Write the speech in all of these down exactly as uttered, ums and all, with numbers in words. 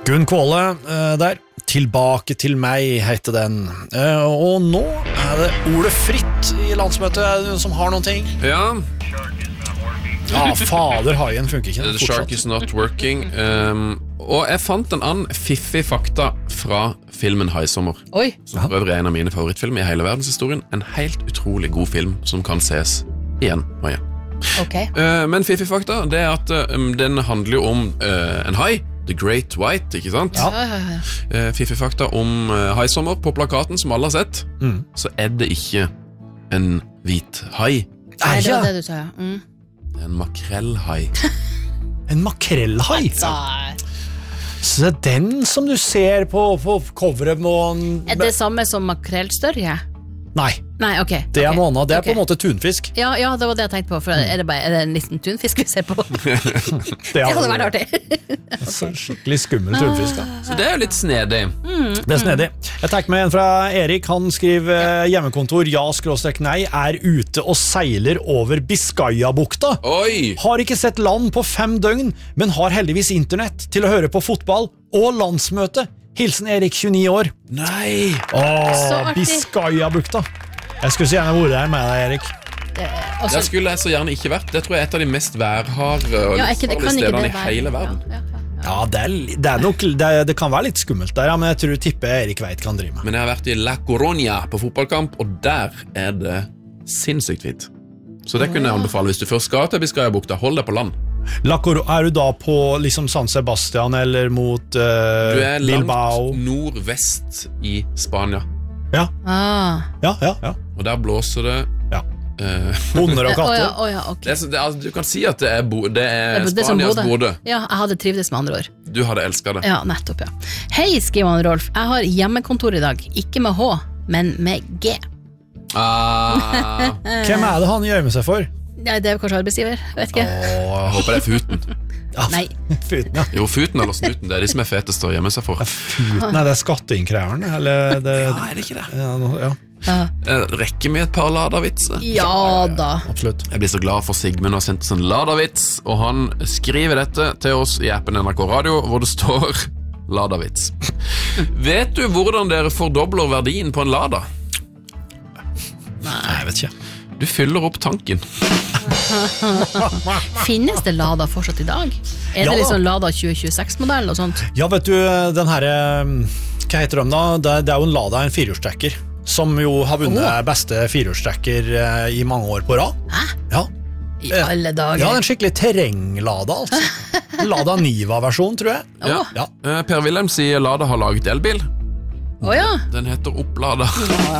Gunn Kvåle uh, der. Tilbake til meg heter den. Uh, og nå er det ordet fritt i landsmøtet. Er det noen som har noen ting? Ja. Ja, fader, haien funker ikke. The shark is not working. Um, og jeg fant en annen fiffig fakta fra filmen Haisommer. Oi. Som for øvrig er en av mine favorittfilmer i hele verdenshistorien. En helt utrolig god film som kan ses igjen og igjen. Ok. Uh, men fiffig fakta, det er at uh, den handler jo om uh, en hai. The Great White, ikke sant? Ja, ja, ja. Uh, fiffig fakta om uh, haisommer på plakaten som alle har sett. Mm. Så er det ikke en hvit hai. Nei, det var det du sa, ja. Mm. Det er en makrellhai. En makrellhai? Så det er den som du ser på, på coveret med... Er det samme som makrellstørje? Nei, Nei, ok. det er okay. noe annet. Det er okay. på en måte tunfisk. Ja, ja, det var det jeg tenkte på. For er det, bare, er det en liten tunfisk vi ser på? Det hadde vært artig. Altså, skikkelig skummel tunfisk da. Så det er jo litt snedig. Mm. Det er snedig. Jeg tenker med en fra Erik. Han skriver ja. Hjemmekontor ja skråstrek nei er ute og seiler over Biscayabukta. Oi! Har ikke sett land på fem døgn, men har heldigvis internett til å høre på fotball og landsmøte. Hilsen Erik, tjueni år. Nei! Åh, Biscayabukta. Jeg skulle så gjerne vært der med deg, Erik. Det, også, det skulle jeg så gjerne ikke vært. Det tror jeg er et av de mest værharde og ja, ikke, farlige stedene i hele verden. Ja, ja, ja. Ja, det, er, det, er nok, det, er, det kan være litt skummelt der, ja, men jeg tror tipper Erik vet hva han driver med. Men jeg har vært i La Coruña på fotballkamp, og der er det sinnssykt fint. Så det kunne jeg anbefale hvis du først skal til Biscayabukta. Hold deg på land. La Cor- er du da på liksom San Sebastian eller mot uh, Du er Bilbao? langt nordvest i Spania. Ja. Ah. Ja, ja, ja. Og der blåser det Ja. uh, Hunder og katter. Oh, ja, oh, ja, okay. det er, så- det er, altså, Du kan si at det er, bo, det er Det er som Spanias Bodø. Bodø. Ja, jeg hadde trivdes med andre ord. Du hadde elsket det. Ja, nettopp, ja. Hei, skriver han Rolf. Jeg har hjemmekontor i dag. Ikke med H, men med G. ah, Hvem er det han gjør med seg for? Nei, det er kanskje arbeidsgiver, vet ikke. Jeg håper det er Futen. Ja, Nei. Futen, ja. Jo, Futen eller Snuten, det er de som er fetest å gjemme seg for. Futen, nei, det er skatteinnkræveren, eller det... Ja, er det ikke det? Ja, no, ja, Ja, Eh, Rekker vi et par Lada-vitser? ja da. absolutt. Jeg blir så glad for Sigmund har sendt oss en Lada-vits, og han skriver dette til oss i appen N R K Radio, hvor det står Lada-vits. Vet du hvordan dere fordobler verdien på en Lada? Nei, jeg vet ikke. Du fyller opp tanken. Finnes det Lada fortsatt i dag? Er Ja det da. liksom Lada tjue tjueseks-modell og sånt? Ja, vet du, den her, hva heter de da? Det, det er jo en Lada, en firehjulstrekker, som jo har vunnet Åh. beste firehjulstrekker eh, i mange år på rad. Hæ? Ja. I alle dager. Ja, en skikkelig terrenglada, altså. Lada Niva-versjon, tror jeg. Ja. Ja. Eh, Per Wilhelm sier Lada har laget elbil. Åja. Den heter Opplada.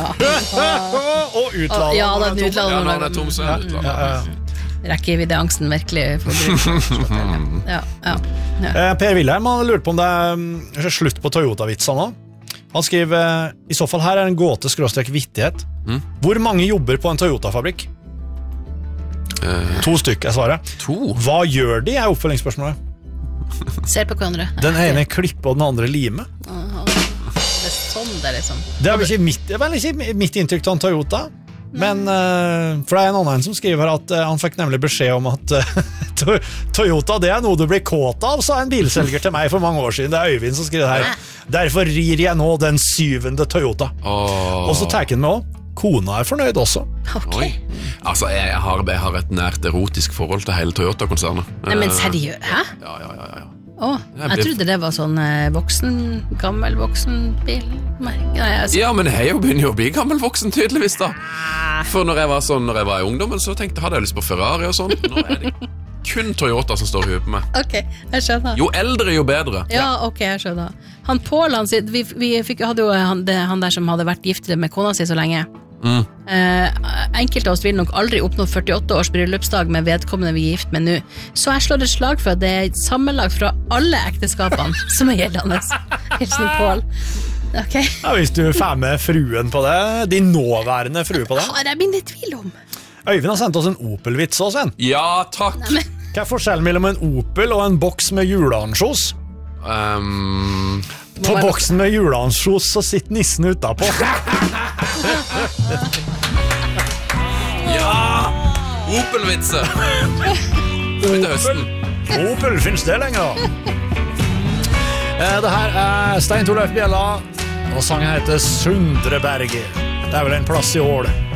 Og utlada. Ja, da, den utlada. Ja, når den er tom, så er den Ja, utlada. ja. Rekkeviddeangsten virkelig for bruk. Ja, ja, ja. Eh, Per Wilhelm han lurte på om det er mm, slutt på Toyota-vitsa nå. Han skriver eh, i så fall her er en gåte skråstrek vittighet. Mm. Hvor mange jobber på en Toyota-fabrikk? Eh, To stykker, jeg svarer. to? Hva gjør de, er oppfølgingsspørsmålet. Ser på hverandre. Den ene klipper og den andre limer. Det er sånn det er liksom. Det er vel ikke mitt, det er vel ikke mitt inntrykk av en Toyota. Men, eh, for det er en annen som skriver at eh, han fikk nemlig beskjed om at eh, To- Toyota det er noe du blir kåt av, sa en bilselger til meg for mange år siden. Det er Øyvind som skriver her. Derfor rir jeg nå den syvende Toyota. Åh. Og så tar han med også. Kona er fornøyd også. Ok. Oi. Altså, jeg har, jeg har et nært erotisk forhold til hele Toyota-konsernet. Nei, men Eh, seriøst, hæ? Ja, ja, ja, ja. Å, Jeg jeg ble- trodde det var sånn eh, voksen, gammel voksenbil. Nei, jeg, Ja, men jeg er jo begynner jo å bli gammel voksen tydeligvis da. For når jeg var sånn, når jeg var i ungdommen, så tenkte jeg, hadde jeg lyst på Ferrari og sånn. Nå er det kun Toyota som står i huet på meg. ok, jeg skjønner. Jo eldre, jo bedre. Ja, ok, jeg skjønner. Han Paul, han, sier- vi, vi fikk, hadde jo han, det, han der som hadde vært gift med kona si så lenge. Mm. Eh, enkelte av oss vil nok aldri oppnå førtiåtte års bryllupsdag med vedkommende vi er gift med nå. Så jeg slår et slag for at det er sammenlagt fra alle ekteskapene som er gjeldende. Hilsen Paul. Ok. Ja, hvis du får med fruen på det, din nåværende frue på det. Har jeg mindre tvil om? Øyvind har sendt oss en Opel-vits også, en. Ja, takk. Hva er forskjellen mellom en Opel og en boks med juleansjos? Um, På boksen med juleansjos så sitter nissen utapå. ja! Opel-vitser. Til høsten. Opel finnes det lenger. Eh, Det her er Stein Torleif Bjella, og sangen heter Sundreberget. Det er vel en plass i Ål.